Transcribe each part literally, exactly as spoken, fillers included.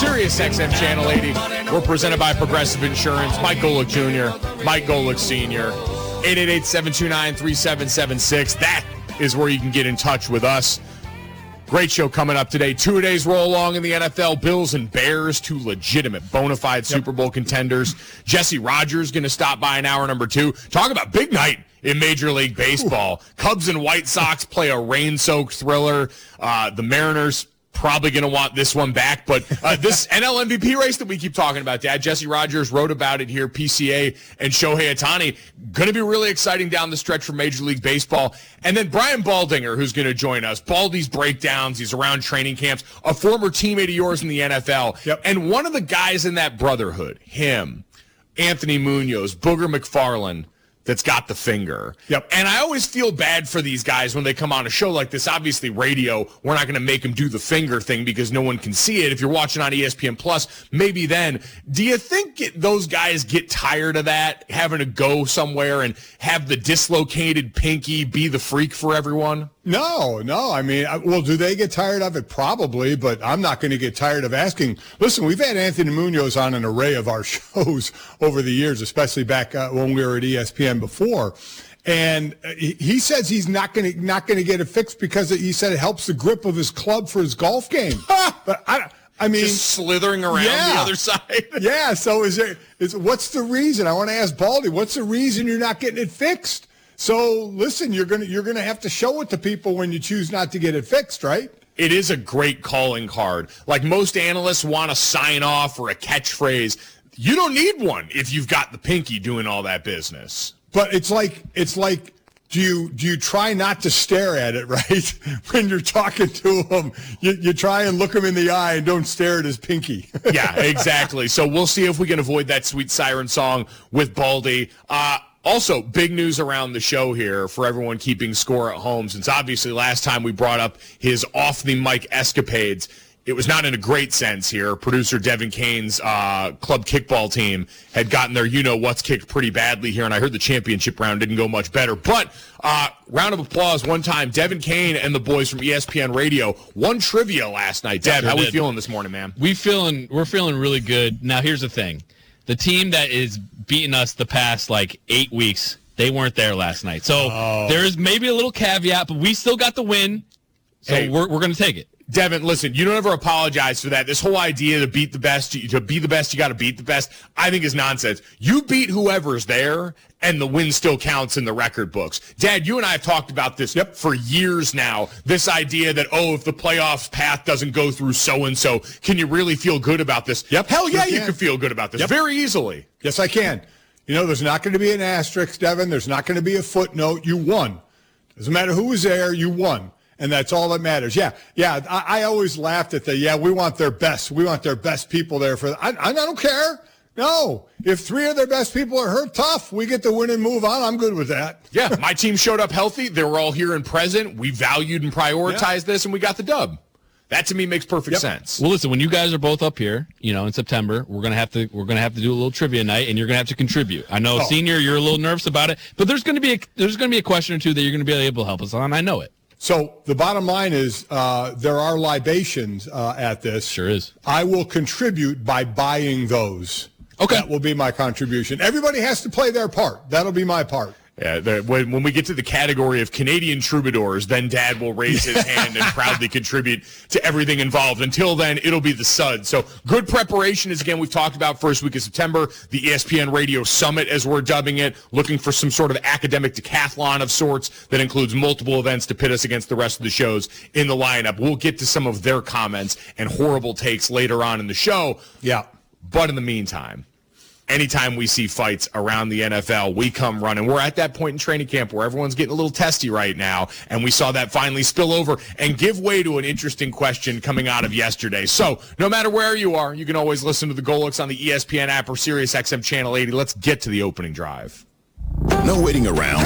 Sirius X M Channel eighty. We're presented by Progressive Insurance. Mike Golick Junior, Mike Golick Senior eight eight eight, seven two nine, three seven seven six. That is where you can get in touch with us. Great show coming up today. Two-a-days roll along in the N F L. Bills and Bears, two legitimate, bona fide Super Bowl contenders. Jesse Rogers going to stop by in hour number two. Talk about big night in Major League Baseball. Ooh. Cubs and White Sox play a rain-soaked thriller. Uh, the Mariners probably going to want this one back. But uh, this N L M V P race that we keep talking about, Dad, Jesse Rogers wrote about it here, P C A and Shohei Ohtani. Going to be really exciting down the stretch for Major League Baseball. And then Brian Baldinger, who's going to join us. Baldy's breakdowns. He's around training camps, a former teammate of yours in the N F L. Yep. And one of the guys in that brotherhood, him, Anthony Munoz, Booger McFarland, that's got the finger. Yep. And I always feel bad for these guys when they come on a show like this. Obviously, radio, we're not going to make them do the finger thing because no one can see it. If you're watching on E S P N Plus, maybe then. Do you think it, those guys get tired of that, having to go somewhere and have the dislocated pinky be the freak for everyone? No, no. I mean, well, do they get tired of it? Probably, but I'm not going to get tired of asking. Listen, we've had Anthony Munoz on an array of our shows over the years, especially back uh, when we were at E S P N before. And he says he's not going to not going to get it fixed because he said it helps the grip of his club for his golf game. But I I mean, just slithering around yeah. the other side. yeah. So is there is what's the reason? I want to ask Baldy, what's the reason you're not getting it fixed? So listen, you're gonna you're gonna have to show it to people when you choose not to get it fixed, right? It is a great calling card. Like most analysts want a sign off or a catchphrase. You don't need one if you've got the pinky doing all that business. But it's like it's like do you do you try not to stare at it, right? When you're talking to him, you, you try and look him in the eye and don't stare at his pinky. Yeah, exactly. So we'll see if we can avoid that sweet siren song with Baldy. Uh, Also, big news around the show here for everyone keeping score at home, since obviously last time we brought up his off-the-mic escapades, it was not in a great sense here. Producer Devin Kane's uh, club kickball team had gotten their you-know-what's kicked pretty badly here, and I heard the championship round didn't go much better. But uh, round of applause one time, Devin Kane and the boys from E S P N Radio won trivia last night. Dev, sure how did. we feeling this morning, man? We feeling, we're feeling really good. Now, here's the thing. The team that is beating us the past, like, eight weeks, they weren't there last night. So oh. there is maybe a little caveat, but we still got the win, so hey, we're we're going to take it. Devin, listen, you don't ever apologize for that. This whole idea to beat the best, to be the best, you got to beat the best, I think is nonsense. You beat whoever's there, and the win still counts in the record books. Dad, you and I have talked about this yep. for years now, this idea that, oh, if the playoffs path doesn't go through so-and-so, can you really feel good about this? Yep. Hell yeah, sure you can. can feel good about this yep. very easily. Yes, I can. You know, there's not going to be an asterisk, Devin. There's not going to be a footnote. You won. Doesn't matter who was there, you won. And that's all that matters. Yeah, yeah. I, I always laughed at the, yeah, we want their best. We want their best people there. for. I, I don't care. No. If three of their best people are hurt, tough. We get the win and move on. I'm good with that. Yeah, my team showed up healthy. They were all here and present. We valued and prioritized yeah. this, and we got the dub. That to me makes perfect yep. sense. Well, listen, when you guys are both up here, you know, in September, we're gonna have to we're gonna have to do a little trivia night, and you're gonna have to contribute. I know, oh. Senior, you're a little nervous about it, but there's gonna be a, there's gonna be a question or two that you're gonna be able to help us on. I know it. So the bottom line is uh, there are libations uh, at this. Sure is. I will contribute by buying those. Okay. That will be my contribution. Everybody has to play their part. That'll be my part. Yeah, the, when, when we get to the category of Canadian troubadours, then Dad will raise his hand and proudly contribute to everything involved. Until then, it'll be the Suds. So good preparation is, again, we've talked about first week of September, the E S P N Radio Summit, as we're dubbing it, looking for some sort of academic decathlon of sorts that includes multiple events to pit us against the rest of the shows in the lineup. We'll get to some of their comments and horrible takes later on in the show. Yeah. But in the meantime, anytime we see fights around the N F L, we come running. We're at that point in training camp where everyone's getting a little testy right now, and we saw that finally spill over and give way to an interesting question coming out of yesterday. So no matter where you are, you can always listen to the Golix on the E S P N app or Sirius X M Channel eighty. Let's get to the opening drive. No waiting around.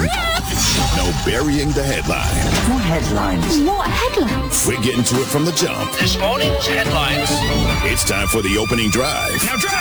No burying the headline. What headlines? What headlines? We're getting to it from the jump. This morning's headlines. It's time for the opening drive. Now drive.